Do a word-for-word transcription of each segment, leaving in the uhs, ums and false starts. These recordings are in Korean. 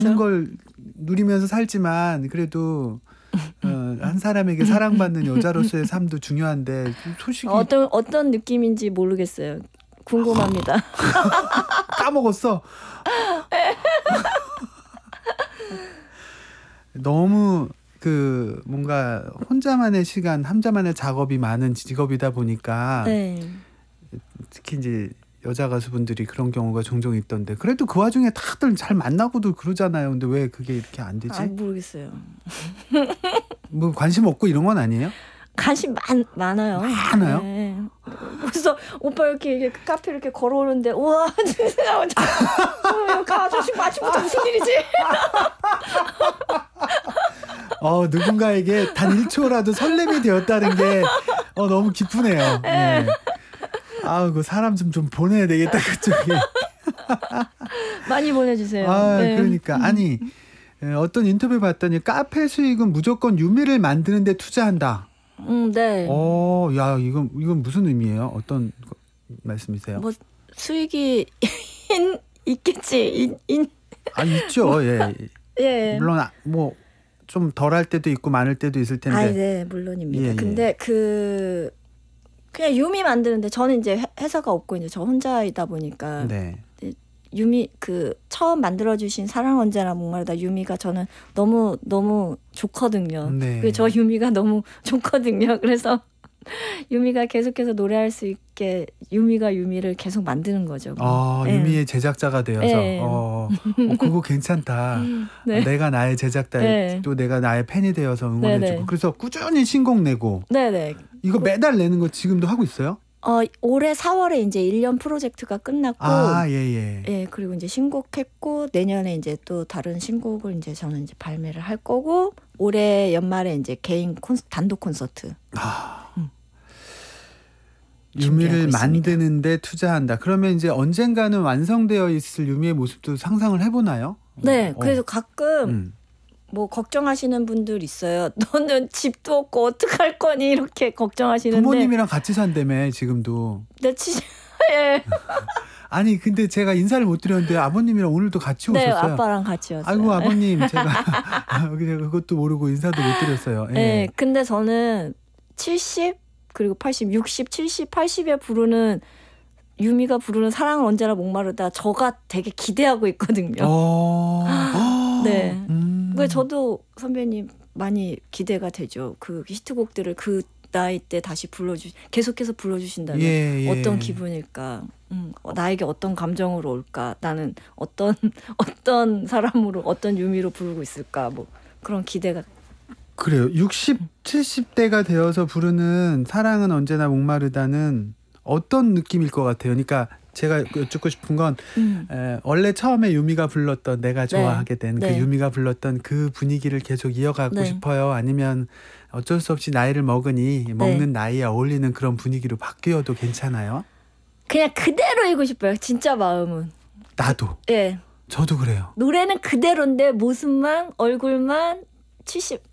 있는 걸 누리면서 살지만 그래도 어, 한 사람에게 사랑받는 여자로서의 삶도 중요한데 소식이 어떤 어떤 느낌인지 모르겠어요. 궁금합니다. 까먹었어. 너무 그 뭔가 혼자만의 시간, 혼자만의 작업이 많은 직업이다 보니까 네. 특히 이제 여자 가수분들이 그런 경우가 종종 있던데 그래도 그 와중에 다들 잘 만나고도 그러잖아요. 근데 왜 그게 이렇게 안 되지? 아, 모르겠어요. 뭐 관심 없고 이런 건 아니에요? 관심 많, 많아요. 많아요? 네. 그래서 오빠 이렇게, 이렇게 카페 이렇게 걸어오는데 우와 진짜 그 아저씨 마침부터 무슨 일이지? 어 누군가에게 단 일 초라도 설렘이 되었다는 게 어, 너무 기쁘네요. 네. 아우 그 사람 좀 좀 보내야 되겠다 그쪽에. 많이 보내주세요. 아 네. 그러니까 아니 어떤 인터뷰 봤더니 카페 수익은 무조건 유미를 만드는 데 투자한다. 음, 네. 어, 야 이건 이건 무슨 의미예요? 어떤 말씀이세요? 뭐 수익이 있겠지. 인, 인. 아 있죠. 예. 예. 물론 뭐 좀 덜 할 때도 있고 많을 때도 있을 텐데. 아, 네, 물론입니다. 예, 예. 근데 그 그냥 유미 만드는데 저는 이제 회사가 없고 이제 저 혼자이다 보니까 네. 유미 그 처음 만들어 주신 사랑 언제나 목마르다 유미가 저는 너무 너무 좋거든요. 네. 그리고 저 유미가 너무 좋거든요. 그래서 유미가 계속해서 노래할 수 있게 유미가 유미를 계속 만드는 거죠. 아, 네. 유미의 제작자가 되어서 네. 어, 어, 그거 괜찮다. 네. 내가 나의 제작자, 네. 또 내가 나의 팬이 되어서 응원해주고 네, 네. 그래서 꾸준히 신곡 내고 네네. 이거 매달 내는 거 지금도 하고 있어요? 어 올해 사월에 이제 일 년 프로젝트가 끝났고 아, 예, 예. 예, 그리고 이제 신곡했고 내년에 이제 또 다른 신곡을 이제 저는 이제 발매를 할 거고 올해 연말에 이제 개인 콘 단독 콘서트. 아, 음. 유미를 준비하고 만드는데 투자한다. 그러면 이제 언젠가는 완성되어 있을 유미의 모습도 상상을 해보나요? 네, 어. 그래서 가끔 음. 뭐 걱정하시는 분들 있어요. 너는 집도 없고 어떡할 거니 이렇게 걱정하시는데. 부모님이랑 같이 산다며 지금도. 네, 치, 예. 아니 근데 제가 인사를 못 드렸는데 아버님이랑 오늘도 같이 네, 오셨어요. 아빠랑 같이 왔어요. 아이고 아버님 제가 여기 제가 그것도 모르고 인사도 못 드렸어요. 예. 네, 근데 저는 칠십 그리고 팔십, 육십, 칠십, 팔십에 부르는 유미가 부르는 사랑은 언제나 목마르다 저가 되게 기대하고 있거든요. 어... 네. 음... 그 저도 선배님 많이 기대가 되죠. 그 히트곡들을 그 나이 때 다시 불러주 계속해서 불러주신다면 예, 예. 어떤 기분일까? 음, 나에게 어떤 감정으로 올까? 나는 어떤 어떤 사람으로 어떤 유미로 부르고 있을까? 뭐 그런 기대가. 그래요. 육십, 칠십 대가 되어서 부르는 사랑은 언제나 목마르다는 어떤 느낌일 것 같아요. 그러니까 제가 여쭙고 싶은 건 음. 에, 원래 처음에 유미가 불렀던 내가 좋아하게 된 그 네. 유미가 불렀던 그 분위기를 계속 이어가고 네. 싶어요. 아니면 어쩔 수 없이 나이를 먹으니 먹는 나이에 어울리는 그런 분위기로 바뀌어도 괜찮아요? 그냥 그대로이고 싶어요. 진짜 마음은. 나도. 예. 저도 그래요. 노래는 그대로인데 모습만 얼굴만 칠십.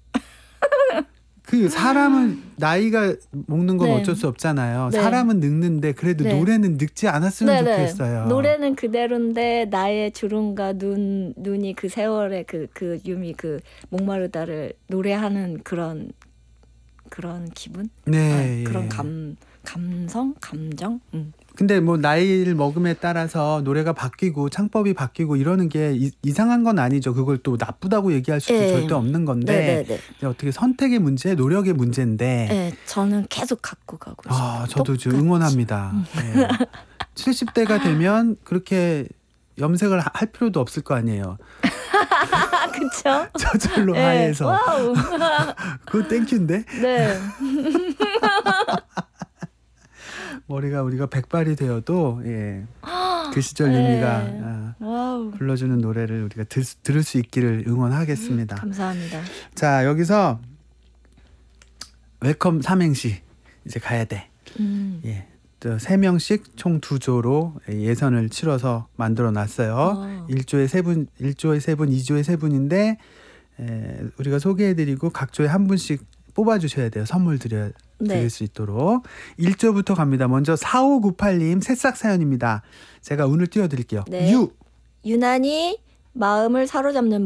그 사람은 나이가 먹는 건 네. 어쩔 수 없잖아요. 네. 사람은 늙는데 그래도 네. 노래는 늙지 않았으면 좋겠어요. 노래는 그대로인데 나의 주름과 눈 눈이 그 세월의 그 그 유미 그 목마르다를 노래하는 그런 그런 기분? 네. 아, 그런 예. 감 감성, 감정. 음. 근데 뭐 나이를 먹음에 따라서 노래가 바뀌고 창법이 바뀌고 이러는 게 이, 이상한 건 아니죠. 그걸 또 나쁘다고 얘기할 수도 예. 절대 없는 건데 네네네. 어떻게 선택의 문제, 노력의 문제인데 네, 저는 계속 갖고 가고 싶어요. 아, 저도 좀 똑같이. 응원합니다. 네. 칠십 대가 되면 그렇게 염색을 하- 할 필요도 없을 거 아니에요. 아, 그쵸? 저절로 네. 하얘서. 와우. 그거 땡큐인데? 네. 머리가 우리가 백발이 되어도 예. 그 시절 네. 유미가 아, 와우. 불러주는 노래를 우리가 들, 들을 수 있기를 응원하겠습니다. 감사합니다. 자 여기서 웰컴 삼행시 이제 가야 돼. 음. 예. 세 명씩 총 두 조로 예선을 치러서 만들어 놨어요. 어. 일 조에 세 분, 일 조에 세 분, 이 조에 세 분인데 에, 우리가 소개해드리고 각 조에 한 분씩 뽑아주셔야 돼요. 선물 드려, 네. 드릴 수 있도록. 일 조부터 갑니다. 먼저 사오구팔 님 새싹 사연입니다. 제가 운을 띄워드릴게요. 네. 유. 유난히 마음을 사로잡는